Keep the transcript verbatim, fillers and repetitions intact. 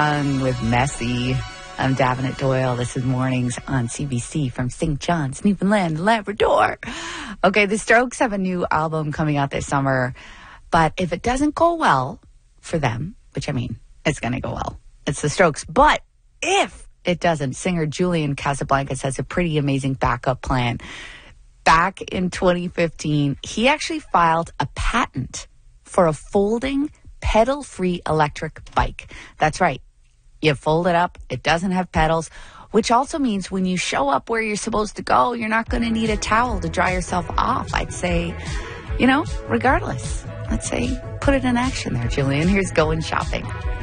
On with Messi. I'm Davenant Doyle. This is Mornings on C B C from Saint John's, Newfoundland, Labrador. Okay, the Strokes have a new album coming out this summer, but if it doesn't go well for them, which I mean, it's going to go well. It's the Strokes. But if it doesn't, singer Julian Casablancas has a pretty amazing backup plan. Back in twenty fifteen, he actually filed a patent for a folding pedal-free electric bike. That's right. You fold it up. It doesn't have pedals, which also means when you show up where you're supposed to go, you're not going to need a towel to dry yourself off. I'd say, you know, regardless, let's say put it in action there, Julian. Here's going shopping.